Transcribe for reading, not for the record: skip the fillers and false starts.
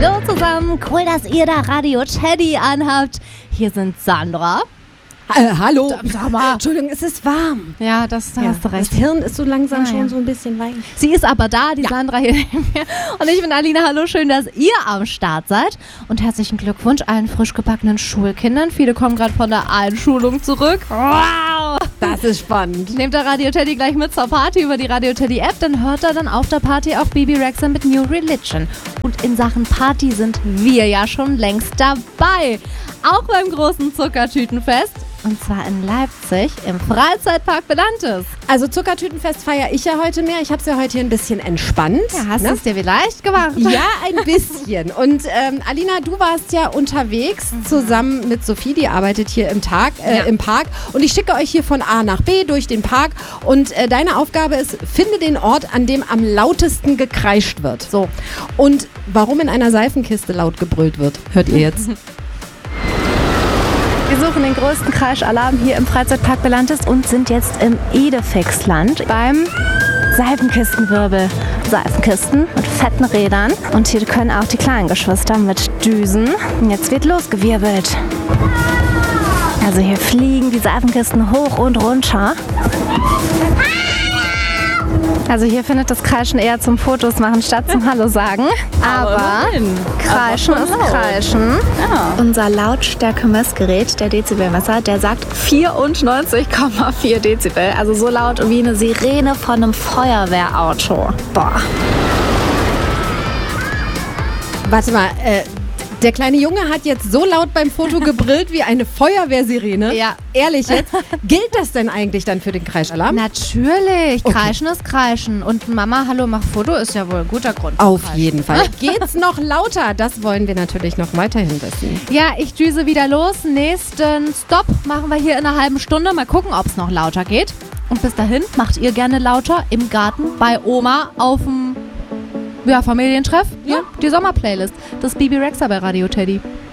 Hallo zusammen, cool, dass ihr da Radio Teddy anhabt. Hier sind Sandra. Hallo. Sag mal. Entschuldigung, es ist warm. Ja, da hast du recht. Das Hirn ist so langsam Ah, schon ja. so ein bisschen weich. Sie ist aber da, die Sandra hier neben mir. Und ich bin Alina. Hallo, schön, dass ihr am Start seid. Und herzlichen Glückwunsch allen frisch gebackenen Schulkindern. Viele kommen gerade von der Einschulung zurück. Wow! Das ist spannend. Nehmt der Radio Teddy gleich mit zur Party über die Radio Teddy App, dann hört er dann auf der Party auch Bebe Rexha mit New Religion. Und in Sachen Party sind wir ja schon längst dabei. Auch beim großen Zuckertütenfest. Und zwar in Leipzig im Freizeitpark Belantes. Also Zuckertütenfest feiere ich ja heute mehr. Ich habe es ja heute hier ein bisschen entspannt. Ja, hast du es dir vielleicht gemacht? Ja, ein bisschen. Und Alina, du warst ja unterwegs zusammen mit Sophie, die arbeitet hier im Park. Und ich schicke euch hier von A nach B durch den Park. Und deine Aufgabe ist, finde den Ort, an dem am lautesten gekreischt wird. So. Und warum in einer Seifenkiste laut gebrüllt wird, hört ihr jetzt. Wir suchen den größten Kreischalarm hier im Freizeitpark Belantes und sind jetzt im Edefixland beim Seifenkistenwirbel. Seifenkisten mit fetten Rädern. Und hier können auch die kleinen Geschwister mit Düsen. Und jetzt wird losgewirbelt. Also hier fliegen die Seifenkisten hoch und runter. Also hier findet das Kreischen eher zum Fotos machen statt zum Hallo sagen. Aber Kreischen ist Kreischen. Ja. Unser Lautstärke-Messgerät, der Dezibelmesser, der sagt 94,4 Dezibel. Also so laut wie eine Sirene von einem Feuerwehrauto. Boah. Warte mal, der kleine Junge hat jetzt so laut beim Foto gebrillt wie eine Feuerwehrsirene. Ja. Ehrlich jetzt? Gilt das denn eigentlich dann für den Kreischalarm? Natürlich, Kreischen ist Kreischen. Und Mama, hallo, mach Foto ist ja wohl ein guter Grund. Auf jeden Fall. Geht's noch lauter? Das wollen wir natürlich noch weiterhin wissen. Ja, ich düse wieder los. Nächsten Stopp machen wir hier in einer halben Stunde. Mal gucken, ob es noch lauter geht. Und bis dahin macht ihr gerne lauter im Garten bei Oma auf dem Familientreff. Ja, die Sommerplaylist. Das Bebe Rexha bei Radio Teddy.